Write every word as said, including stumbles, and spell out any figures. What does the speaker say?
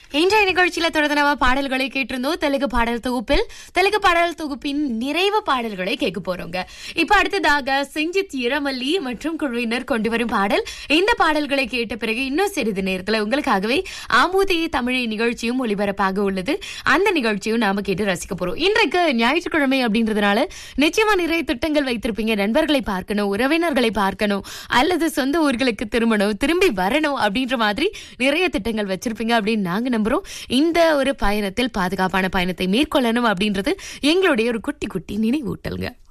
இன்றைய நிகழ்ச்சியில தொடர்ந்து நம்ம பாடல்களை கேட்டிருந்தோம். தெலுங்கு பாடல் தொகுப்பில் தெலுங்கு பாடல் தொகுப்பின் நிறைவு பாடல்களை கேட்க போறோங்க. இப்ப அடுத்ததாக செஞ்சித் இரமல்லி மற்றும் குழுவினர் கொண்டு வரும் பாடல். இந்த பாடல்களை கேட்ட பிறகு இன்னும் சிறிது நேரத்துல உங்களுக்காகவே ஆமோதி தமிழ் நிகழ்ச்சியும் ஒளிபரப்பாக உள்ளது. அந்த நிகழ்ச்சியும் நாம கேட்டு ரசிக்க போறோம். இன்றைக்கு ஞாயிற்றுக்கிழமை அப்படின்றதுனால நிச்சயமா நிறைய திட்டங்கள் வைத்திருப்பீங்க. நண்பர்களை பார்க்கணும், உறவினர்களை பார்க்கணும், அல்லது சொந்த ஊர்களுக்கு திரும்பணும், திரும்பி வரணும் அப்படின்ற மாதிரி நிறைய திட்டங்கள் வச்சிருப்பீங்க அப்படின்னு நாங்க நம்புறோம். இந்த ஒரு பயணத்தில் பாதுகாப்பான பயணத்தை மேற்கொள்ளணும் அப்படின்றது எங்களுடைய ஒரு குட்டி குட்டி நினைவூட்டல்ங்க.